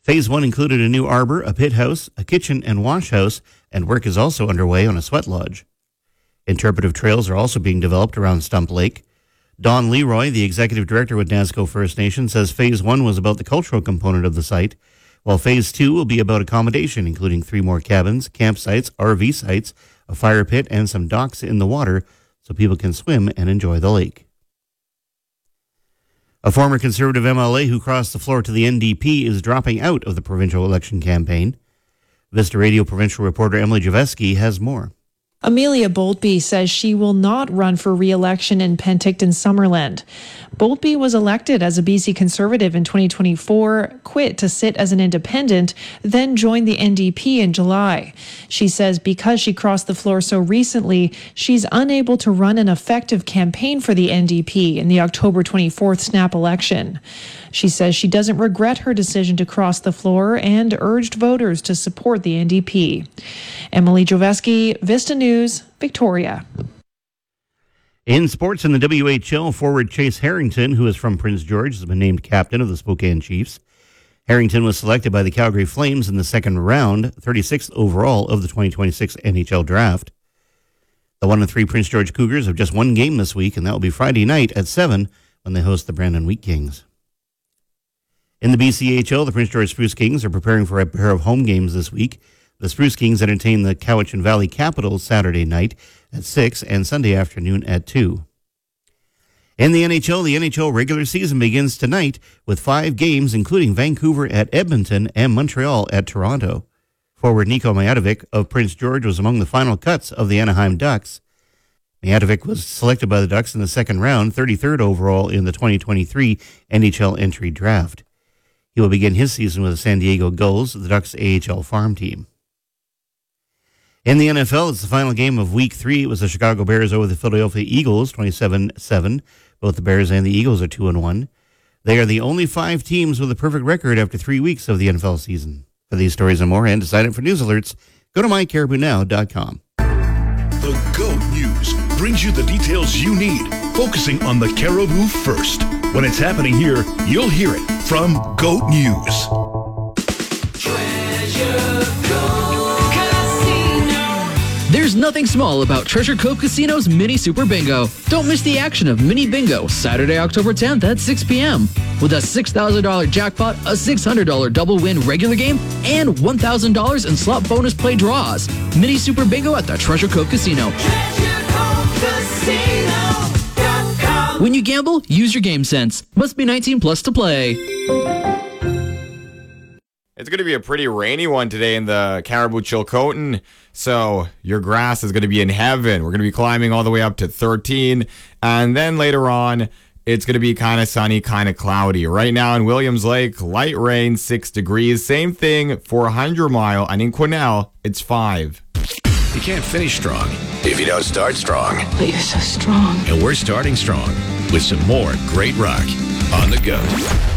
Phase 1 included a new arbor, a pit house, a kitchen and wash house, and work is also underway on a sweat lodge. Interpretive trails are also being developed around Stump Lake. Don Leroy, the executive director with Nasco First Nation, says Phase 1 was about the cultural component of the site, while Phase 2 will be about accommodation, including 3 more cabins, campsites, RV sites, a fire pit, and some docks in the water so people can swim and enjoy the lake. A former Conservative MLA who crossed the floor to the NDP is dropping out of the provincial election campaign. Vista Radio provincial reporter Emily Javeski has more. Amelia Boltby says she will not run for re-election in Penticton-Summerland. Boltby was elected as a BC Conservative in 2024, quit to sit as an independent, then joined the NDP in July. She says because she crossed the floor so recently, she's unable to run an effective campaign for the NDP in the October 24th snap election. She says she doesn't regret her decision to cross the floor and urged voters to support the NDP. Emily Joveski, Vista News, Victoria. In sports in the WHL, forward Chase Harrington, who is from Prince George, has been named captain of the Spokane Chiefs. Harrington was selected by the Calgary Flames in the second round, 36th overall of the 2026 NHL draft. The 1-3 Prince George Cougars have just one game this week, and that will be Friday night at 7 when they host the Brandon Wheat Kings. In the BCHL, the Prince George Spruce Kings are preparing for a pair of home games this week. The Spruce Kings entertain the Cowichan Valley Capitals Saturday night at 6 and Sunday afternoon at 2. In the NHL regular season begins tonight with 5 games, including Vancouver at Edmonton and Montreal at Toronto. Forward Niko Mijatovic of Prince George was among the final cuts of the Anaheim Ducks. Mijatovic was selected by the Ducks in the second round, 33rd overall in the 2023 NHL entry draft. He will begin his season with the San Diego Gulls, the Ducks' AHL farm team. In the NFL, it's the final game of Week 3. It was the Chicago Bears over the Philadelphia Eagles, 27-7. Both the Bears and the Eagles are 2-1. They are the only 5 teams with a perfect record after 3 weeks of the NFL season. For these stories and more, and to sign up for news alerts, go to mycaribounow.com. The GOAT News brings you the details you need, focusing on the Caribou first. When it's happening here, you'll hear it from GOAT News. There's nothing small about Treasure Cove Casino's Mini Super Bingo. Don't miss the action of Mini Bingo, Saturday, October 10th at 6 p.m. With a $6,000 jackpot, a $600 double win regular game, and $1,000 in slot bonus play draws. Mini Super Bingo at the Treasure Cove Casino. When you gamble, use your game sense. Must be 19 plus to play. It's going to be a pretty rainy one today in the Caribou Chilcotin, so your grass is going to be in heaven. We're going to be climbing all the way up to 13, and then later on, it's going to be kind of sunny, kind of cloudy. Right now in Williams Lake, light rain, 6 degrees. Same thing for 100 Mile, and in Quesnel, it's 5. You can't finish strong if you don't start strong. But you're so strong. And we're starting strong with some more great rock on the go.